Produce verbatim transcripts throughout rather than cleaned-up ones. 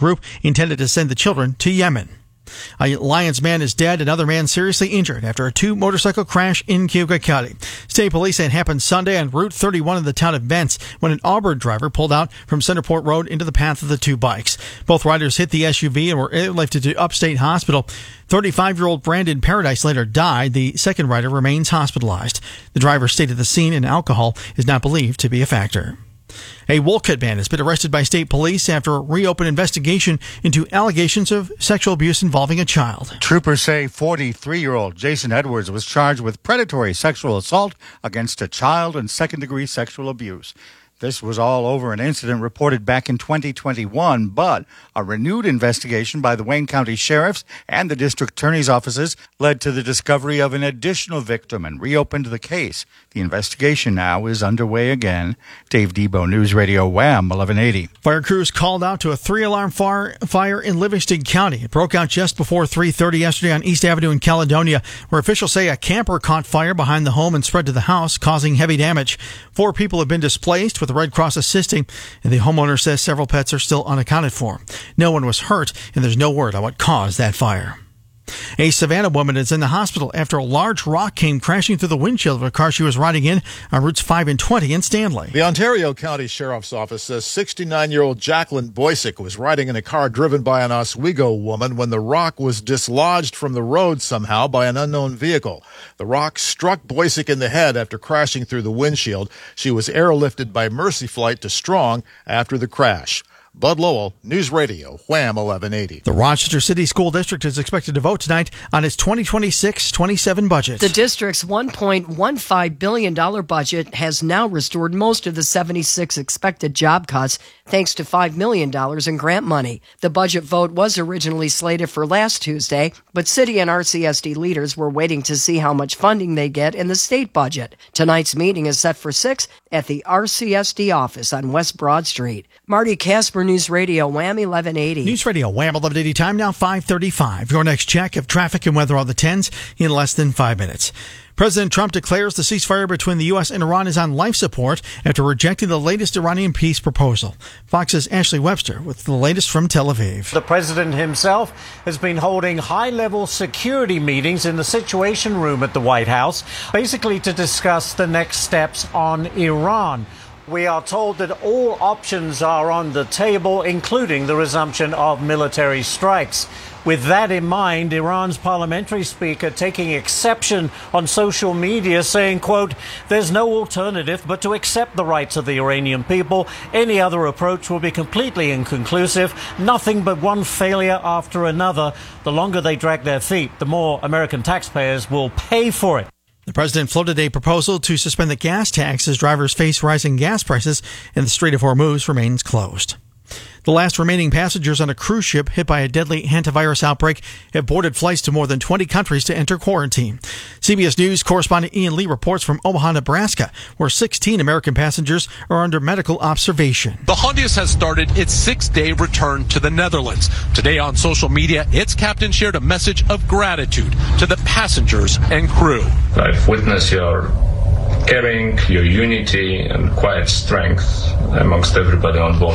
group intended to send the children to Yemen. A Lyons man is dead, another man seriously injured after a two-motorcycle crash in Cayuga County. State police say it happened Sunday on Route thirty-one in the town of Bence when an Auburn driver pulled out from Centerport Road into the path of the two bikes. Both riders hit the S U V and were airlifted to Upstate Hospital. thirty-five-year-old Brandon Paradise later died. The second rider remains hospitalized. The driver's state at the scene and alcohol is not believed to be a factor. A Wolcott man has been arrested by state police after a reopened investigation into allegations of sexual abuse involving a child. Troopers say forty-three-year-old Jason Edwards was charged with predatory sexual assault against a child and second-degree sexual abuse. This was all over an incident reported back in twenty twenty-one, but a renewed investigation by the Wayne County Sheriff's and the District Attorney's offices led to the discovery of an additional victim and reopened the case. The investigation now is underway again. Dave Debo, News Radio Wham, eleven eighty. Fire crews called out to a three-alarm fire, fire in Livingston County. It broke out just before three thirty yesterday on East Avenue in Caledonia, where officials say a camper caught fire behind the home and spread to the house, causing heavy damage. Four people have been displaced, with the Red Cross assisting, and the homeowner says several pets are still unaccounted for. No one was hurt, and there's no word on what caused that fire. A Savannah woman is in the hospital after a large rock came crashing through the windshield of a car she was riding in on routes five and twenty in Stanley. The Ontario County Sheriff's Office says sixty-nine-year-old Jacqueline Boysick was riding in a car driven by an Oswego woman when the rock was dislodged from the road somehow by an unknown vehicle. The rock struck Boysick in the head after crashing through the windshield. She was airlifted by Mercy Flight to Strong after the crash. Bud Lowell, News Radio, Wham eleven eighty. The Rochester City School District is expected to vote tonight on its twenty twenty-six twenty-seven budget. The district's one point one five billion dollars budget has now restored most of the seventy-six expected job cuts thanks to five million dollars in grant money. The budget vote was originally slated for last Tuesday, but city and R C S D leaders were waiting to see how much funding they get in the state budget. Tonight's meeting is set for six at the R C S D office on West Broad Street. Marty Casper, News Radio, Wham eleven eighty. News Radio, Wham eleven eighty, time now five thirty-five. Your next check of traffic and weather on the tens in less than five minutes. President Trump declares the ceasefire between the U S and Iran is on life support after rejecting the latest Iranian peace proposal. Fox's Ashley Webster with the latest from Tel Aviv. The president himself has been holding high-level security meetings in the Situation Room at the White House, basically to discuss the next steps on Iran. We are told that all options are on the table, including the resumption of military strikes. With that in mind, Iran's parliamentary speaker taking exception on social media, saying, quote, "There's no alternative but to accept the rights of the Iranian people. Any other approach will be completely inconclusive. Nothing but one failure after another. The longer they drag their feet, the more American taxpayers will pay for it." The president floated a proposal to suspend the gas tax as drivers face rising gas prices and the Strait of Hormuz remains closed. The last remaining passengers on a cruise ship hit by a deadly hantavirus outbreak have boarded flights to more than twenty countries to enter quarantine. C B S News correspondent Ian Lee reports from Omaha, Nebraska, where sixteen American passengers are under medical observation. The Hondius has started its six-day return to the Netherlands. Today on social media, its captain shared a message of gratitude to the passengers and crew. I've witnessed your caring, your unity, and quiet strength amongst everybody on board.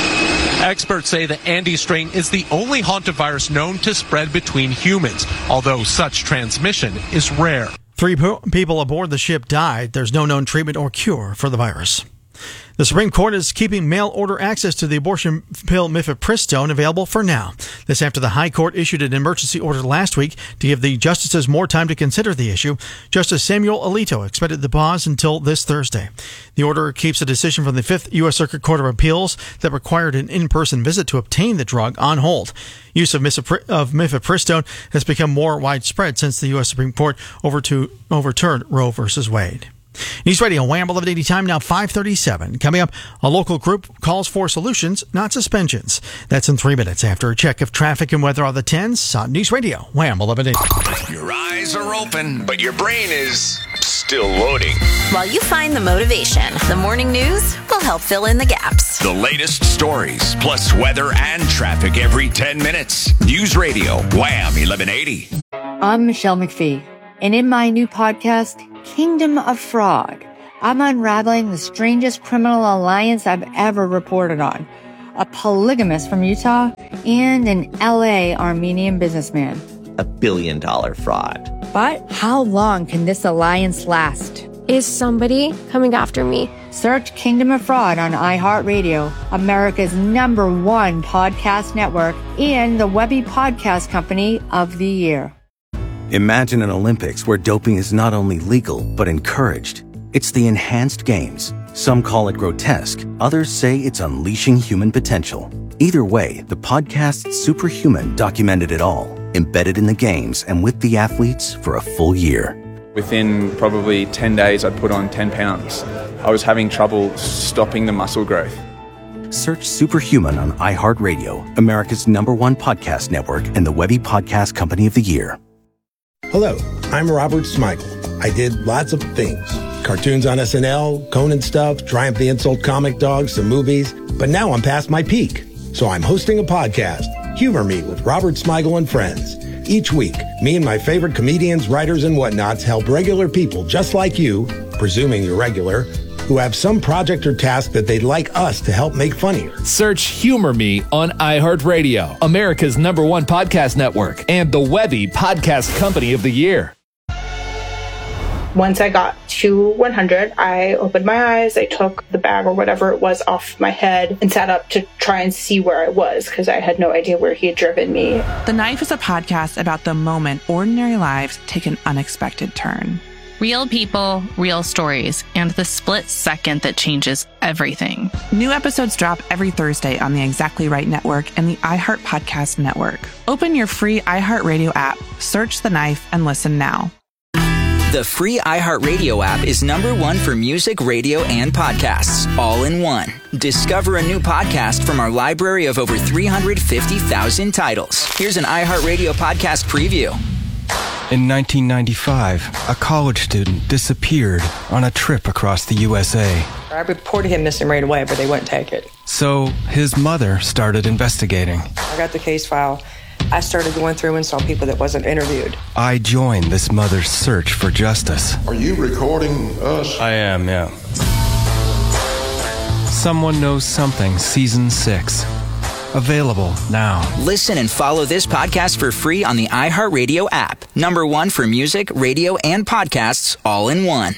Experts say the Andes strain is the only hantavirus known to spread between humans, although such transmission is rare. Three po- people aboard the ship died. There's no known treatment or cure for the virus. The Supreme Court is keeping mail-order access to the abortion pill mifepristone available for now. This after the High Court issued an emergency order last week to give the justices more time to consider the issue. Justice Samuel Alito expected the pause until this Thursday. The order keeps a decision from the Fifth U S Circuit Court of Appeals that required an in-person visit to obtain the drug on hold. Use of, misapri- of mifepristone has become more widespread since the U S Supreme Court over to, overturned Roe versus Wade. News Radio, Wham eleven eighty, time now five thirty-seven. Coming up, a local group calls for solutions, not suspensions. That's in three minutes after a check of traffic and weather on the tens on News Radio, Wham eleven eighty. Your eyes are open, but your brain is still loading. While you find the motivation, the morning news will help fill in the gaps. The latest stories, plus weather and traffic every ten minutes. News Radio, Wham eleven eighty. I'm Michelle McPhee, and in my new podcast, Kingdom of Fraud, I'm unraveling the strangest criminal alliance I've ever reported on. a polygamist from Utah, and an L A Armenian businessman. A billion dollar fraud. But how long can this alliance last? Is somebody coming after me? Search Kingdom of Fraud on iHeartRadio, America's number one podcast network, and the Webby Podcast Company of the Year. Imagine an Olympics where doping is not only legal, but encouraged. It's the enhanced games. Some call it grotesque. Others say it's unleashing human potential. Either way, the podcast Superhuman documented it all, embedded in the games and with the athletes for a full year. Within probably ten days, I'd put on ten pounds. I was having trouble stopping the muscle growth. Search Superhuman on iHeartRadio, America's number one podcast network and the Webby Podcast Company of the Year. Hello, I'm Robert Smigel. I did lots of things. Cartoons on S N L, Conan stuff, Triumph the Insult comic dogs, some movies. But now I'm past my peak. So I'm hosting a podcast, Humor Me with Robert Smigel and Friends. Each week, me and my favorite comedians, writers, and whatnots help regular people just like you, presuming you're regular, who have some project or task that they'd like us to help make funnier. Search Humor Me on iHeartRadio, America's number one podcast network, and the Webby Podcast Company of the Year. Once I got to one hundred, I opened my eyes, I took the bag or whatever it was off my head and sat up to try and see where I was because I had no idea where he had driven me. The Knife is a podcast about the moment ordinary lives take an unexpected turn. Real people, real stories, and the split second that changes everything. New episodes drop every Thursday on the Exactly Right Network and the iHeart Podcast Network. Open your free iHeartRadio app, search The Knife, and listen now. The free iHeartRadio app is number one for music, radio, and podcasts, all in one. Discover a new podcast from our library of over three hundred fifty thousand titles. Here's an iHeartRadio podcast preview. In nineteen ninety-five, a college student disappeared on a trip across the U S A. I reported him missing right away, but they wouldn't take it. So his mother started investigating. I got the case file. I started going through and saw people that wasn't interviewed. I joined this mother's search for justice. Are you recording us? I am, yeah. Someone Knows Something, Season six. Available now. Listen and follow this podcast for free on the iHeartRadio app. Number one for music, radio, and podcasts, all in one.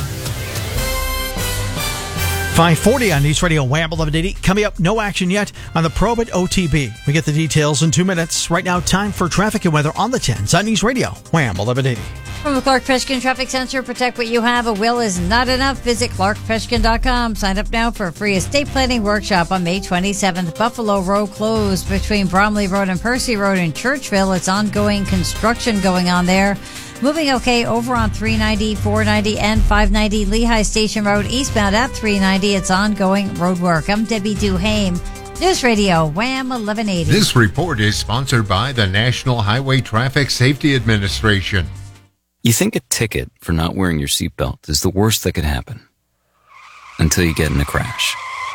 five forty on News Radio Wham eleven eighty. Coming up, no action yet on the probe at O T B. We get the details in two minutes. Right now, time for traffic and weather on the tens on News Radio Wham eleven eighty. From the Clark Fishkin Traffic Center, protect what you have. A will is not enough. Visit clark fishkin dot com. Sign up now for a free estate planning workshop on May twenty-seventh. Buffalo Road closed between Bromley Road and Percy Road in Churchville. It's ongoing construction going on there. Moving okay over on three ninety, four ninety, and five ninety Lehigh Station Road eastbound at three ninety. It's ongoing road work. I'm Debbie Duhame. News Radio Wham eleven eighty. This report is sponsored by the National Highway Traffic Safety Administration. You think a ticket for not wearing your seatbelt is the worst that could happen until you get in a crash.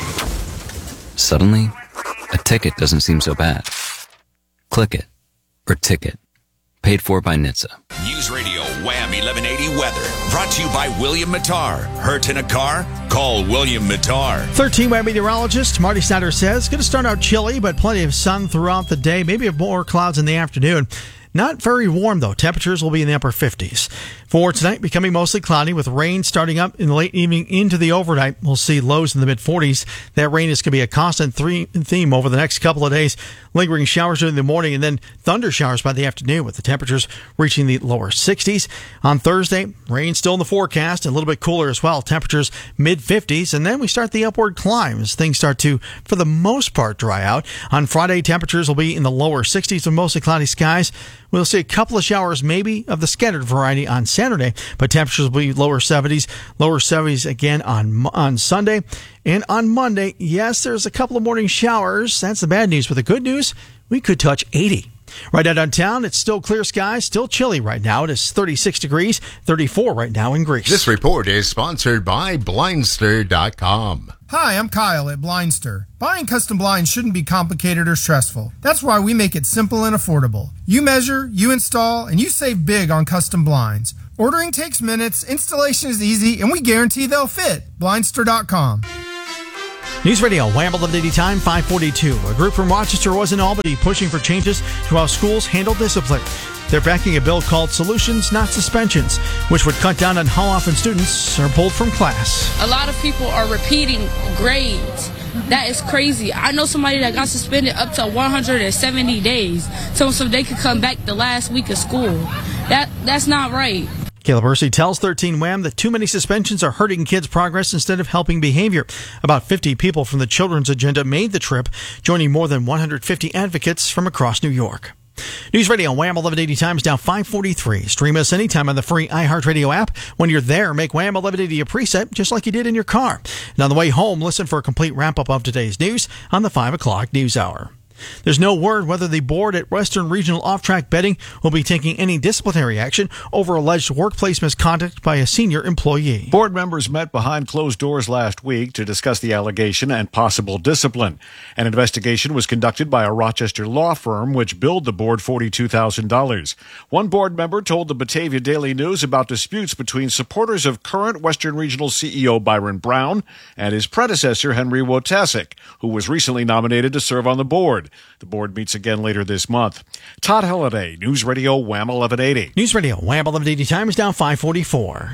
Suddenly, a ticket doesn't seem so bad. Click it or ticket. Paid for by N H T S A. News Radio Wham eleven eighty weather. Brought to you by William Mattar. Hurt in a car? Call William Mattar. thirteen Wham meteorologist Marty Snyder says, going to start out chilly, but plenty of sun throughout the day. Maybe more clouds in the afternoon. Not very warm, though. Temperatures will be in the upper fifties. For tonight, becoming mostly cloudy with rain starting up in the late evening into the overnight. We'll see lows in the mid-forties. That rain is going to be a constant theme over the next couple of days. Lingering showers during the morning and then thunder showers by the afternoon with the temperatures reaching the lower sixties. On Thursday, rain still in the forecast, and a little bit cooler as well. Temperatures mid-fifties, and then we start the upward climb as things start to, for the most part, dry out. On Friday, temperatures will be in the lower sixties with mostly cloudy skies. We'll see a couple of showers, maybe of the scattered variety on Saturday, but temperatures will be lower seventies, lower seventies again on on Sunday. And on Monday, yes, there's a couple of morning showers. That's the bad news. But the good news, we could touch eighty. Right now downtown, it's still clear skies, still chilly right now. It is thirty-six degrees, thirty-four right now in Greece. This report is sponsored by Blindster dot com. Hi, I'm Kyle at Blindster. Buying custom blinds shouldn't be complicated or stressful. That's why we make it simple and affordable. You measure, you install, and you save big on custom blinds. Ordering takes minutes, installation is easy, and we guarantee they'll fit. Blindster dot com. News Radio, Wham eleven eighty time, five forty-two. A group from Rochester was in Albany pushing for changes to how schools handle discipline. They're backing a bill called Solutions, Not Suspensions, which would cut down on how often students are pulled from class. A lot of people are repeating grades. That is crazy. I know somebody that got suspended up to one hundred seventy days so, so they could come back the last week of school. That That's not right. Caleb Hersey tells thirteen Wham that too many suspensions are hurting kids' progress instead of helping behavior. About fifty people from the Children's Agenda made the trip, joining more than one hundred fifty advocates from across New York. News Radio, Wham eleven eighty times now five forty-three. Stream us anytime on the free iHeartRadio app. When you're there, make Wham eleven eighty a preset just like you did in your car. And on the way home, listen for a complete wrap-up of today's news on the five o'clock News Hour. There's no word whether the board at Western Regional Off-Track Betting will be taking any disciplinary action over alleged workplace misconduct by a senior employee. Board members met behind closed doors last week to discuss the allegation and possible discipline. An investigation was conducted by a Rochester law firm which billed the board forty-two thousand dollars. One board member told the Batavia Daily News about disputes between supporters of current Western Regional C E O Byron Brown and his predecessor Henry Wojtasek, who was recently nominated to serve on the board. The board meets again later this month. Todd Halliday, News Radio, Wham eleven eighty. News Radio, Wham eleven eighty time is now five forty-four.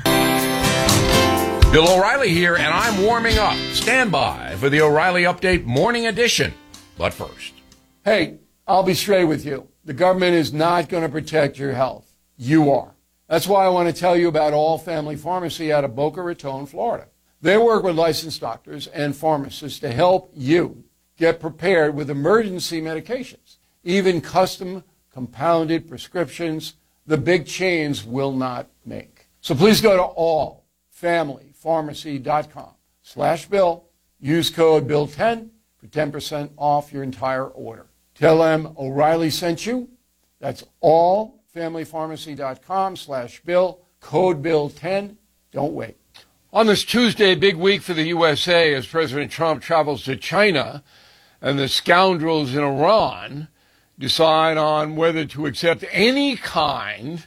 Bill O'Reilly here, and I'm warming up. Stand by for the O'Reilly Update Morning Edition. But first. Hey, I'll be straight with you. The government is not going to protect your health. You are. That's why I want to tell you about All Family Pharmacy out of Boca Raton, Florida. They work with licensed doctors and pharmacists to help you get prepared with emergency medications, even custom compounded prescriptions the big chains will not make. So please go to all family pharmacy dot com slash bill. Use code bill ten for ten percent off your entire order. Tell them O'Reilly sent you. That's all family pharmacy dot com slash bill. Code bill ten. Don't wait. On this Tuesday, big week for the U S A as President Trump travels to China and the scoundrels in Iran decide on whether to accept any kind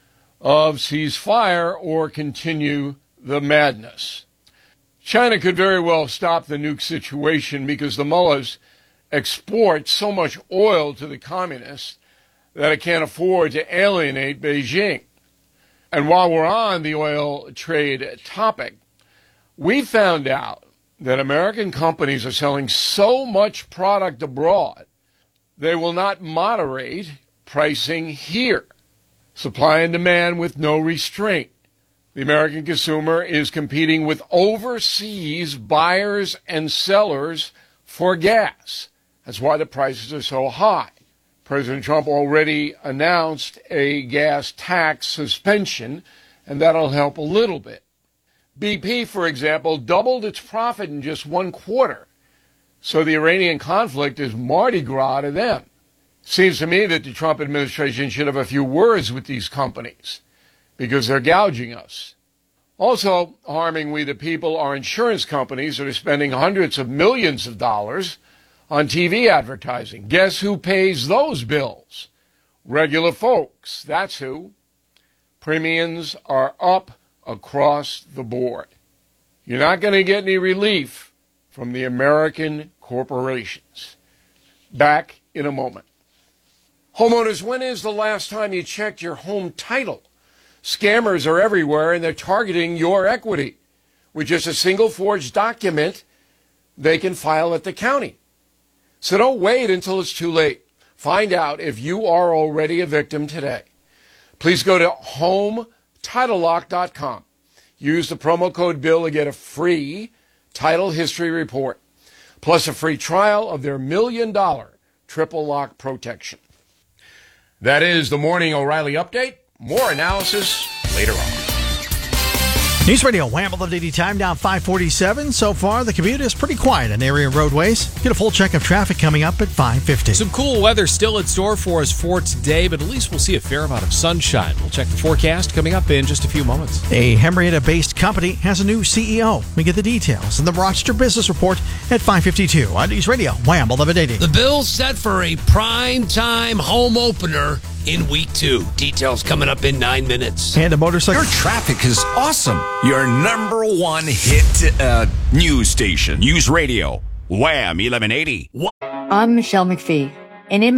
of ceasefire or continue the madness. China could very well stop the nuke situation because the mullahs export so much oil to the communists that it can't afford to alienate Beijing. And while we're on the oil trade topic, we found out that American companies are selling so much product abroad, they will not moderate pricing here. Supply and demand with no restraint. The American consumer is competing with overseas buyers and sellers for gas. That's why the prices are so high. President Trump already announced a gas tax suspension, and that'll help a little bit. B P, for example, doubled its profit in just one quarter. So the Iranian conflict is Mardi Gras to them. Seems to me that the Trump administration should have a few words with these companies because they're gouging us. Also harming we the people are insurance companies that are spending hundreds of millions of dollars on T V advertising. Guess who pays those bills? Regular folks. That's who. Premiums are up across the board. You're not going to get any relief from the American corporations. Back in a moment. Homeowners, when is the last time you checked your home title? Scammers are everywhere, and they're targeting your equity. With just a single forged document, they can file at the county. So don't wait until it's too late. Find out if you are already a victim today. Please go to home title lock dot com. Use the promo code BILL to get a free title history report, plus a free trial of their million dollar triple lock protection. That is the Morning O'Reilly Update. More analysis later on. News Radio, Wham eleven eighty time, down five forty-seven. So far, the commute is pretty quiet on area roadways. Get a full check of traffic coming up at five fifty. Some cool weather still in store for us for today, but at least we'll see a fair amount of sunshine. We'll check the forecast coming up in just a few moments. A Henrietta-based company has a new C E O. We get the details in the Rochester Business Report at five fifty-two on News Radio, Wham eleven eighty. The Bills set for a prime-time home opener in week two. Details coming up in nine minutes. And a motorcycle. Your traffic is awesome. Your number one hit uh, news station. News Radio, Wham eleven eighty. I'm Michelle McPhee, and in